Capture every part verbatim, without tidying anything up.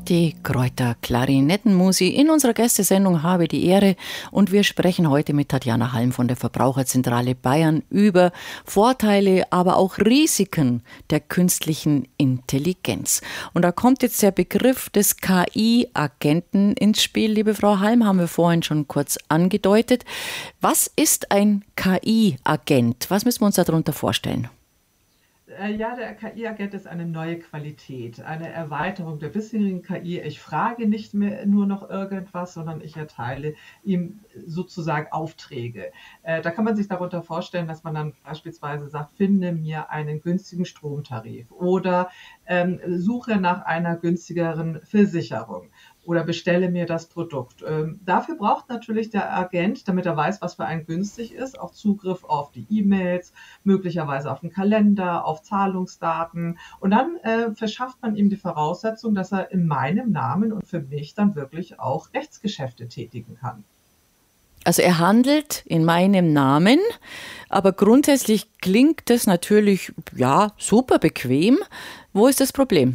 Die Kräuter Klarinettenmusi in unserer Gästesendung habe die Ehre und wir sprechen heute mit Tatjana Halm von der Verbraucherzentrale Bayern über Vorteile, aber auch Risiken der künstlichen Intelligenz. Und da kommt jetzt der Begriff des K I-Agenten ins Spiel. Liebe Frau Halm, haben wir vorhin schon kurz angedeutet. Was ist ein K I-Agent? Was müssen wir uns darunter vorstellen? Ja, der K I-Agent ist eine neue Qualität, eine Erweiterung der bisherigen K I. Ich frage nicht mehr nur noch irgendwas, sondern ich erteile ihm sozusagen Aufträge. Äh, da kann man sich darunter vorstellen, dass man dann beispielsweise sagt, finde mir einen günstigen Stromtarif oder ähm, suche nach einer günstigeren Versicherung oder bestelle mir das Produkt. Ähm, dafür braucht natürlich der Agent, damit er weiß, was für einen günstig ist, auch Zugriff auf die E-Mails, möglicherweise auf den Kalender, auf Zahlungsdaten. Und dann äh, verschafft man ihm die Voraussetzung, dass er in meinem Namen und für mich dann wirklich auch Rechtsgeschäfte tätigen kann. Also er handelt in meinem Namen, aber grundsätzlich klingt das natürlich, ja, super bequem. Wo ist das Problem?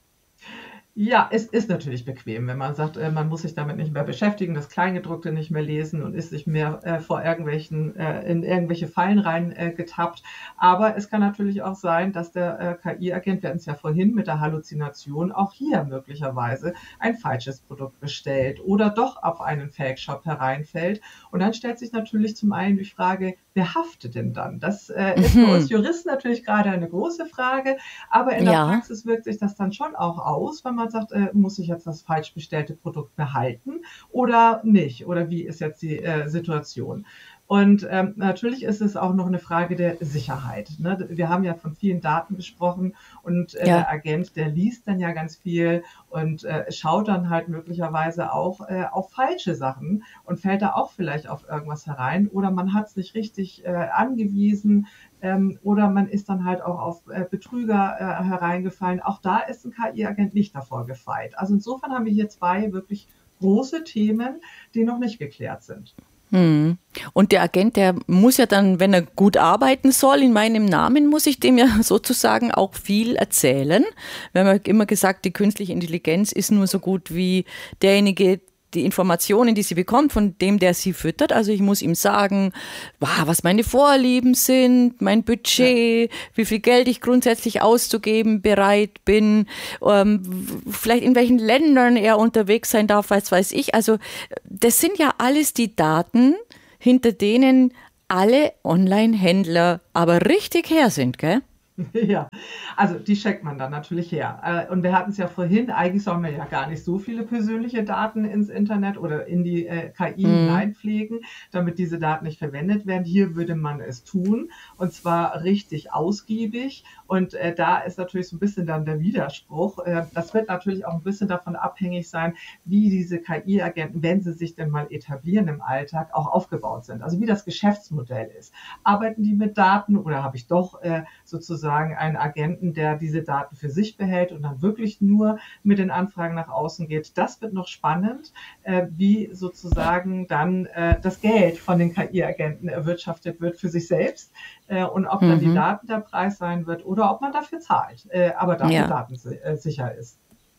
Ja, es ist natürlich bequem, wenn man sagt, äh, man muss sich damit nicht mehr beschäftigen, das Kleingedruckte nicht mehr lesen und ist nicht mehr äh, vor irgendwelchen, äh, in irgendwelche Fallen rein äh, getappt. Aber es kann natürlich auch sein, dass der äh, K I-Agent, wir hatten es ja vorhin mit der Halluzination, auch hier möglicherweise ein falsches Produkt bestellt oder doch auf einen Fake-Shop hereinfällt. Und dann stellt sich natürlich zum einen die Frage, wer haftet denn dann? Das äh, ist für uns Juristen natürlich gerade eine große Frage, aber in der Ja. Praxis wirkt sich das dann schon auch aus, wenn man sagt, äh, muss ich jetzt das falsch bestellte Produkt behalten oder nicht? Oder wie ist jetzt die äh, Situation? Und ähm, natürlich ist es auch noch eine Frage der Sicherheit. Ne? Wir haben ja von vielen Daten gesprochen und äh, Ja. der Agent, der liest dann ja ganz viel und äh, schaut dann halt möglicherweise auch äh, auf falsche Sachen und fällt da auch vielleicht auf irgendwas herein oder man hat es nicht richtig äh, angewiesen ähm, oder man ist dann halt auch auf äh, Betrüger äh, hereingefallen. Auch da ist ein K I-Agent nicht davor gefeit. Also insofern haben wir hier zwei wirklich große Themen, die noch nicht geklärt sind. Hm. Und der Agent, der muss ja dann, wenn er gut arbeiten soll, in meinem Namen, muss ich dem ja sozusagen auch viel erzählen. Wir haben ja immer gesagt, die künstliche Intelligenz ist nur so gut wie derjenige, die Informationen, die sie bekommt, von dem, der sie füttert. Also ich muss ihm sagen, wow, was meine Vorlieben sind, mein Budget, ja. wie viel Geld ich grundsätzlich auszugeben bereit bin, ähm, vielleicht in welchen Ländern er unterwegs sein darf, was weiß ich. Also das sind ja alles die Daten, hinter denen alle Online-Händler aber richtig her sind, gell? Ja, also die checkt man dann natürlich her. Und wir hatten es ja vorhin, eigentlich sollen wir ja gar nicht so viele persönliche Daten ins Internet oder in die äh, K I mhm. hineinpflegen, damit diese Daten nicht verwendet werden. Hier würde man es tun und zwar richtig ausgiebig. Und äh, da ist natürlich so ein bisschen dann der Widerspruch. Äh, das wird natürlich auch ein bisschen davon abhängig sein, wie diese K I-Agenten, wenn sie sich denn mal etablieren im Alltag, auch aufgebaut sind. Also wie das Geschäftsmodell ist. Arbeiten die mit Daten oder habe ich doch äh, sozusagen einen Agenten, der diese Daten für sich behält und dann wirklich nur mit den Anfragen nach außen geht. Das wird noch spannend, äh, wie sozusagen dann äh, das Geld von den K I-Agenten erwirtschaftet wird für sich selbst äh, und ob mhm. dann die Daten der Preis sein wird oder ob man dafür zahlt, äh, aber dafür ja. datensicher ist.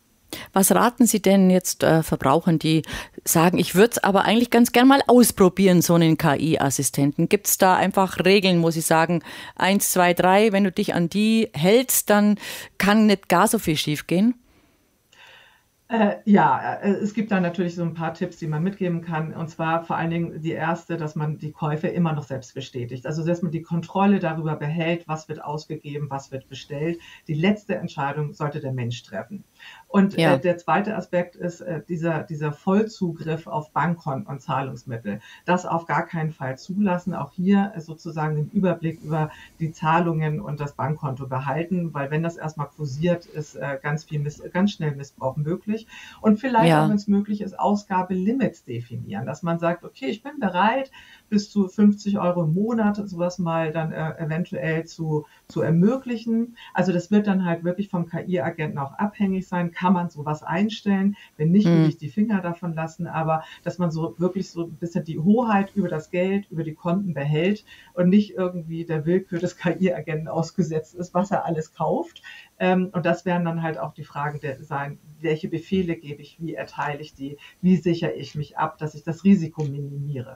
Was raten Sie denn jetzt äh, Verbrauchern, die sagen, ich würde es aber eigentlich ganz gern mal ausprobieren, so einen K I-Assistenten? Gibt es da einfach Regeln, wo Sie sagen, eins, zwei, drei, wenn du dich an die hältst, dann kann nicht gar so viel schiefgehen? Äh, ja, äh, es gibt da natürlich so ein paar Tipps, die man mitgeben kann. Und zwar vor allen Dingen die erste, dass man die Käufe immer noch selbst bestätigt. Also, dass man die Kontrolle darüber behält, was wird ausgegeben, was wird bestellt. Die letzte Entscheidung sollte der Mensch treffen. Und ja. äh, der zweite Aspekt ist äh, dieser, dieser Vollzugriff auf Bankkonten und Zahlungsmittel. Das auf gar keinen Fall zulassen. Auch hier äh, sozusagen den Überblick über die Zahlungen und das Bankkonto behalten, weil wenn das erstmal kursiert, ist äh, ganz viel Miss- ganz schnell Missbrauch möglich. Und vielleicht ja. auch, wenn es möglich ist, Ausgabelimits definieren, dass man sagt, okay, ich bin bereit, bis zu fünfzig Euro im Monat sowas mal dann äh, eventuell zu, zu ermöglichen. Also das wird dann halt wirklich vom K I-Agenten auch abhängig sein. Kann man sowas einstellen? Wenn nicht, würde ich die Finger davon lassen. Aber dass man so wirklich so ein bisschen die Hoheit über das Geld, über die Konten behält und nicht irgendwie der Willkür des K I-Agenten ausgesetzt ist, was er alles kauft. Und das werden dann halt auch die Fragen sein, welche Befehle gebe ich, wie erteile ich die, wie sichere ich mich ab, dass ich das Risiko minimiere.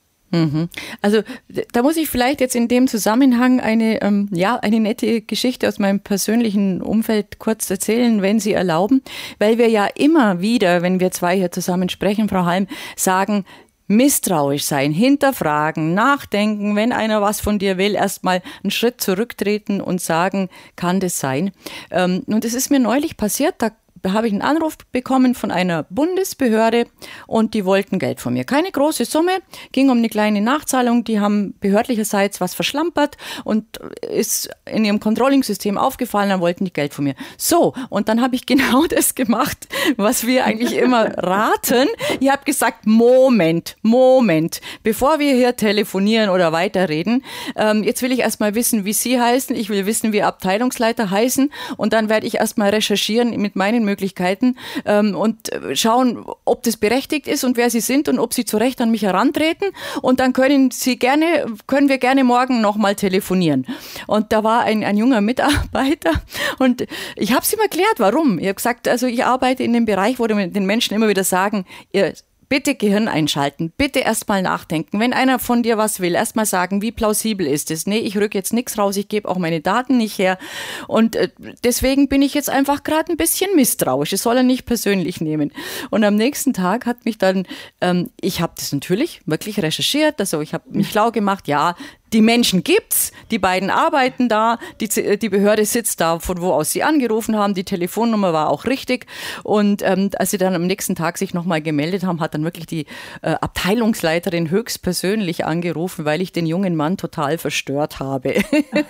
Also da muss ich vielleicht jetzt in dem Zusammenhang eine, ähm, ja, eine nette Geschichte aus meinem persönlichen Umfeld kurz erzählen, wenn Sie erlauben, weil wir ja immer wieder, wenn wir zwei hier zusammen sprechen, Frau Halm, sagen, misstrauisch sein, hinterfragen, nachdenken, wenn einer was von dir will, erstmal einen Schritt zurücktreten und sagen, kann das sein? Ähm, und es ist mir neulich passiert, da habe ich einen Anruf bekommen von einer Bundesbehörde und die wollten Geld von mir. Keine große Summe, ging um eine kleine Nachzahlung, die haben behördlicherseits was verschlampert und ist in ihrem Controlling-System aufgefallen, dann wollten die Geld von mir. So, und dann habe ich genau das gemacht, was wir eigentlich immer raten. Ich habe gesagt, Moment, Moment, bevor wir hier telefonieren oder weiterreden, ähm, jetzt will ich erstmal wissen, wie Sie heißen, ich will wissen, wie Abteilungsleiter heißen und dann werde ich erstmal recherchieren mit meinen Möglichkeiten ähm, und schauen, ob das berechtigt ist und wer Sie sind und ob Sie zu Recht an mich herantreten und dann können Sie gerne, können wir gerne morgen nochmal telefonieren. Und da war ein, ein junger Mitarbeiter und ich habe es ihm erklärt, warum. Ich habe gesagt, also ich arbeite in dem Bereich, wo wir den Menschen immer wieder sagen, ihr bitte Gehirn einschalten, bitte erstmal nachdenken. Wenn einer von dir was will, erstmal sagen, wie plausibel ist es? Nee, ich rücke jetzt nichts raus, ich gebe auch meine Daten nicht her. Und äh, deswegen bin ich jetzt einfach gerade ein bisschen misstrauisch. Das soll er nicht persönlich nehmen. Und am nächsten Tag hat mich dann, ähm, ich habe das natürlich wirklich recherchiert, also ich habe mich schlau gemacht, ja, die Menschen gibt's, die beiden arbeiten da, die, die Behörde sitzt da, von wo aus sie angerufen haben, die Telefonnummer war auch richtig und ähm, als sie dann am nächsten Tag sich nochmal gemeldet haben, hat dann wirklich die äh, Abteilungsleiterin höchstpersönlich angerufen, weil ich den jungen Mann total verstört habe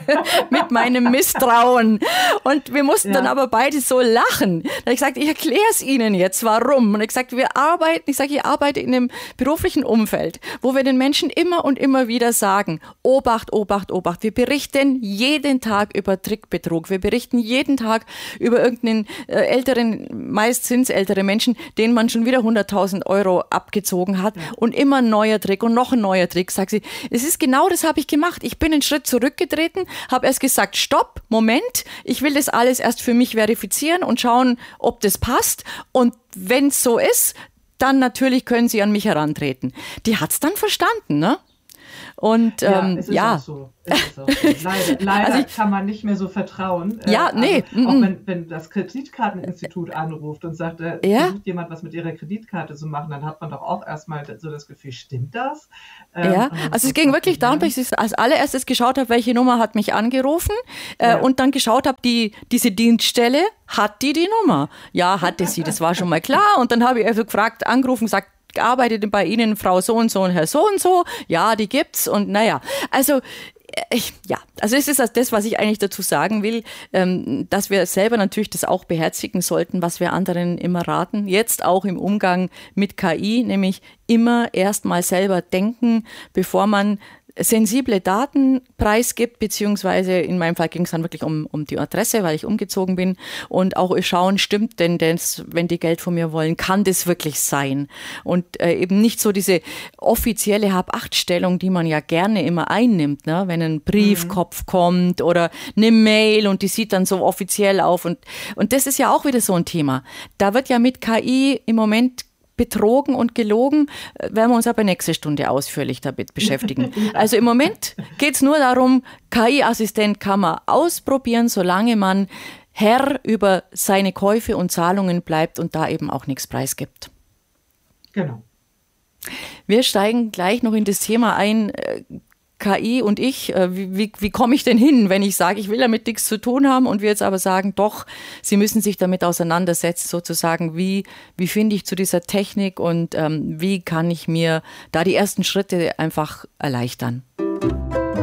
mit meinem Misstrauen und wir mussten ja. dann aber beide so lachen. Da habe ich gesagt, ich erkläre es Ihnen jetzt, warum. Und ich gesagt, wir arbeiten, ich sage, ich arbeite in einem beruflichen Umfeld, wo wir den Menschen immer und immer wieder sagen, Obacht, Obacht, Obacht. Wir berichten jeden Tag über Trickbetrug. Wir berichten jeden Tag über irgendeinen äh, älteren, meist sind es ältere Menschen, denen man schon wieder hunderttausend Euro abgezogen hat. Ja. Und immer ein neuer Trick und noch ein neuer Trick. Sagt sie, es ist genau das habe ich gemacht. Ich bin einen Schritt zurückgetreten, habe erst gesagt, stopp, Moment, ich will das alles erst für mich verifizieren und schauen, ob das passt. Und wenn es so ist, dann natürlich können Sie an mich herantreten. Die hat es dann verstanden, ne? Und ja, ähm, es ist ja. auch so. Es ist auch so. Leider, leider also ich, kann man nicht mehr so vertrauen. Ja, äh, nee. Also, auch wenn, wenn das Kreditkarteninstitut anruft und sagt, äh, ja? versucht jemand was mit ihrer Kreditkarte zu machen, dann hat man doch auch erstmal so das Gefühl, stimmt das? Ähm, ja, also es ging wirklich darum, dass ich als allererstes geschaut habe, welche Nummer hat mich angerufen äh, ja. und dann geschaut habe, die, diese Dienststelle, hat die die Nummer? Ja, hatte sie, das war schon mal klar. Und dann habe ich also gefragt, angerufen, gesagt, arbeitet bei Ihnen Frau so und so und Herr so und so? Ja, die gibt's und naja, also ich, ja, also es ist das, was ich eigentlich dazu sagen will, ähm, dass wir selber natürlich das auch beherzigen sollten, was wir anderen immer raten, jetzt auch im Umgang mit K I, nämlich immer erst mal selber denken, bevor man sensible Daten preisgibt, beziehungsweise in meinem Fall ging es dann wirklich um, um die Adresse, weil ich umgezogen bin und auch schauen, stimmt denn das, wenn die Geld von mir wollen, kann das wirklich sein? Und äh, eben nicht so diese offizielle Hab-Acht-Stellung, die man ja gerne immer einnimmt, ne? Wenn ein Briefkopf mhm. kommt oder eine Mail und die sieht dann so offiziell auf und, und das ist ja auch wieder so ein Thema. Da wird ja mit K I im Moment betrogen und gelogen, werden wir uns aber nächste Stunde ausführlich damit beschäftigen. Also im Moment geht es nur darum, K I-Assistent kann man ausprobieren, solange man Herr über seine Käufe und Zahlungen bleibt und da eben auch nichts preisgibt. Genau. Wir steigen gleich noch in das Thema ein, K I und ich, wie, wie, wie komme ich denn hin, wenn ich sage, ich will damit nichts zu tun haben und wir jetzt aber sagen, doch, Sie müssen sich damit auseinandersetzen, sozusagen, wie, wie finde ich zu dieser Technik und ähm, wie kann ich mir da die ersten Schritte einfach erleichtern.